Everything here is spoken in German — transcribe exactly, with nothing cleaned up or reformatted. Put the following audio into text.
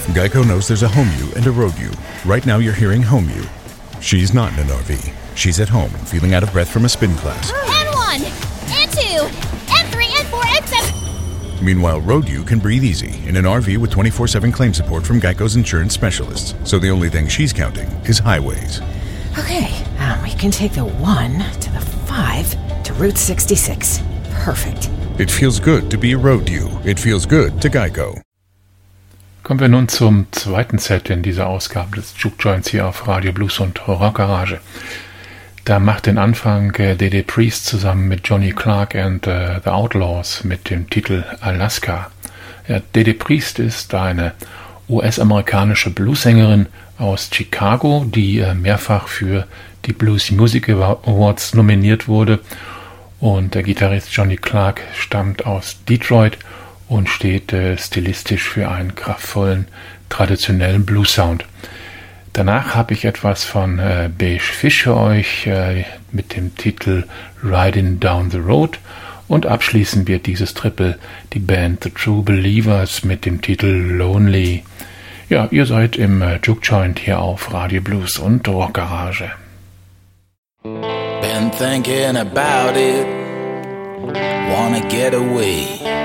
Geico knows there's a home you and a road you. Right now you're hearing home you. She's not in an R V. She's at home, feeling out of breath from a spin class. N one, N two, N three, N four, N seven. Meanwhile, road you can breathe easy in an R V with twenty-four seven claim support from Geico's insurance specialists. So the only thing she's counting is highways. Okay, um, we can take the one to the five to Route sixty-six. Perfect. It feels good to be a road you. It feels good to Geico. Kommen wir nun zum zweiten Set in dieser Ausgabe des Juke Joints hier auf Radio Blues und Rock Garage. Da macht den Anfang äh, D D Priest zusammen mit Johnny Clark and uh, The Outlaws mit dem Titel Alaska. Ja, D D Priest ist eine U S-amerikanische Bluessängerin aus Chicago, die äh, mehrfach für die Blues Music Awards nominiert wurde. Und der Gitarrist Johnny Clark stammt aus Detroit und steht äh, stilistisch für einen kraftvollen, traditionellen Blues-Sound. Danach habe ich etwas von äh, Beige Fish für euch äh, mit dem Titel Riding Down the Road und abschließen wir dieses Triple die Band The True Believers mit dem Titel Lonely. Ja, ihr seid im äh, Juke Joint hier auf Radio Blues und Rock Garage. Been thinking about it, wanna get away.